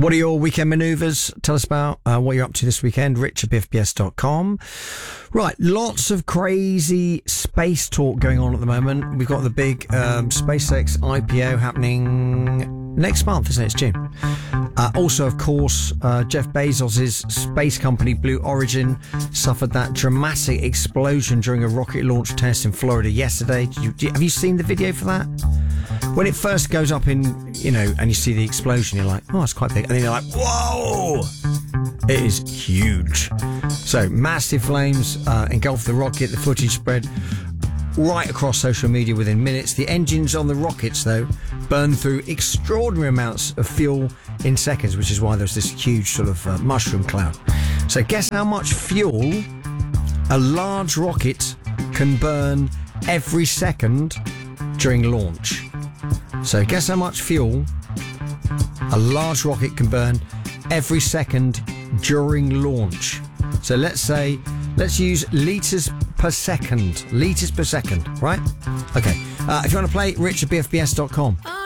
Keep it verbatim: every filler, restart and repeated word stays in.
What are your weekend manoeuvres? Tell us about uh, what you're up to this weekend. Rich at b f b s dot com. Right, lots of crazy space talk going on at the moment. We've got the big um, SpaceX I P O happening next month, isn't it? It's June. Uh, also, of course, uh, Jeff Bezos' space company Blue Origin suffered that dramatic explosion during a rocket launch test in Florida yesterday. Did you, did, have you seen the video for that? When it first goes up in, you know, and you see the explosion, you're like, oh, it's quite big. And then you're like, whoa! It is huge. So, massive flames uh, engulfed the rocket. The footage spread right across social media within minutes. The engines on the rockets, though, burned through extraordinary amounts of fuel in seconds, which is why there's this huge sort of uh, mushroom cloud. So, guess how much fuel a large rocket can burn every second during launch? So guess how much fuel a large rocket can burn every second during launch. So let's say, let's use litres per second. Litres per second, right? Okay. Uh, if you want to play, rich at b f b s dot com.